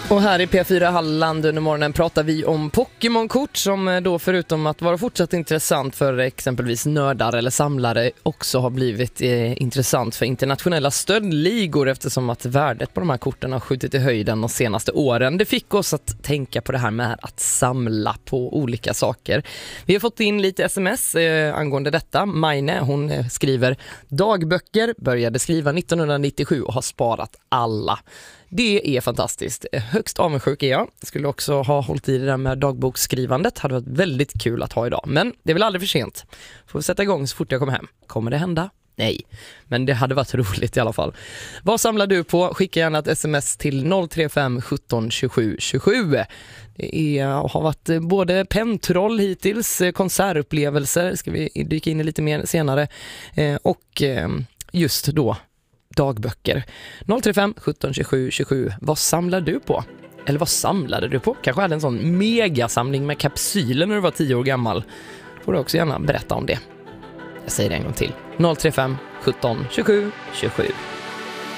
Och här i P4 Halland under morgonen pratar vi om Pokémon-kort som då förutom att vara fortsatt intressant för exempelvis nördar eller samlare också har blivit intressant för internationella stöldligor eftersom att värdet på de här korten har skjutit i höjden de senaste åren. Det fick oss att tänka på det här med att samla på olika saker. Vi har fått in lite sms angående detta. Maine, hon skriver: dagböcker, började skriva 1997 och har sparat alla. Det är fantastiskt. Högst avundsjuk är jag. Skulle också ha hållit i det där med dagboksskrivandet. Hade varit väldigt kul att ha idag. Men det är väl aldrig för sent. Får vi sätta igång så fort jag kommer hem. Kommer det hända? Nej. Men det hade varit roligt i alla fall. Vad samlar du på? Skicka gärna ett sms till 035 17 27 27. Det har varit både pentroll hittills, konsertupplevelser. Ska vi dyka in i lite mer senare. Och just då dagböcker. 035 17 27 27. Vad samlar du på? Eller vad samlade du på? Kanske hade en sån megasamling med kapsyler när du var 10 år gammal. Får du också gärna berätta om det. Jag säger det en gång till. 035 17 27 27.